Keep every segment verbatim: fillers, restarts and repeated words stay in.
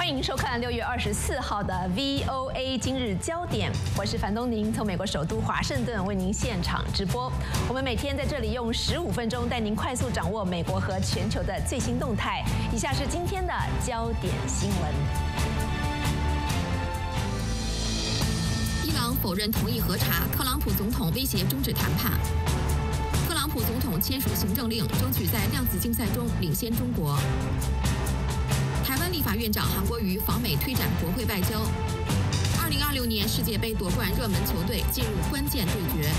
欢迎收看六月二十四号的 V O A 今日焦点，我是樊东宁，从美国首都华盛顿为您现场直播。我们每天在这里用十五分钟带您快速掌握美国和全球的最新动态。以下是今天的焦点新闻。 伊朗否认同意核查，特朗普总统威胁终止谈判。特朗普总统签署行政令，争取在量子竞赛中领先中国。台湾立法院长韩国瑜访美推展国会外交。二零二六年世界杯夺冠热门球队进入关键对决。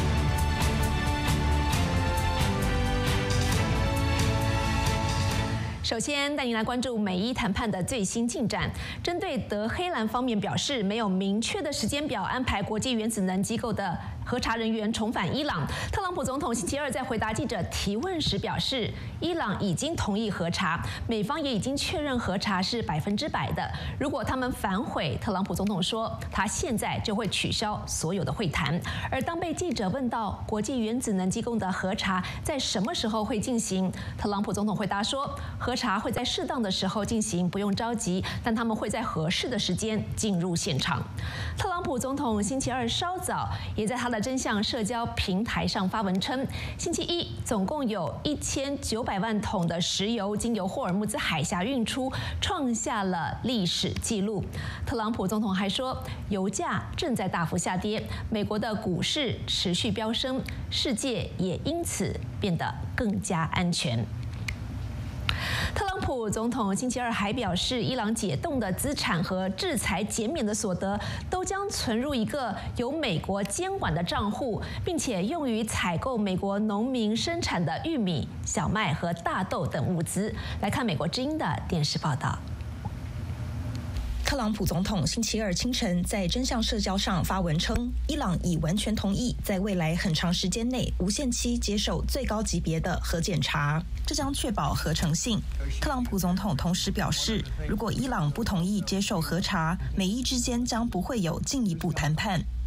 首先，带您来关注美伊谈判的最新进展。针对德黑兰方面表示没有明确的时间表安排国际原子能机构的核查人员重返伊朗，特朗普总统星期二在回答记者提问时表示，伊朗已经同意核查，美方也已经确认核查是百分之百的。如果他们反悔，特朗普总统说他现在就会取消所有的会谈。而当被记者问到国际原子能机构的核查在什么时候会进行，特朗普总统回答说，核查会在适当的时候进行，不用着急，但他们会在合适的时间进入现场。特朗普总统星期二稍早也在他的真相社交平台上发文称，星期一总共有一千九百万桶的石油经由霍尔木兹海峡运出，创下了历史纪录。特朗普总统还说，油价正在大幅下跌，美国的股市持续飙升，世界也因此变得更加安全。特朗普总统星期二还表示，伊朗解冻的资产和制裁减免的所得都将存入一个由美国监管的账户，并且用于采购美国农民生产的玉米、小麦和大豆等物资。来看美国之音的电视报道。 特朗普总统星期二清晨在真相社交上发文称，伊朗已完全同意在未来很长时间内无限期接受最高级别的核检查，这将确保合成性。特朗普总统同时表示，如果伊朗不同意接受核查，美伊之间将不会有进一步谈判。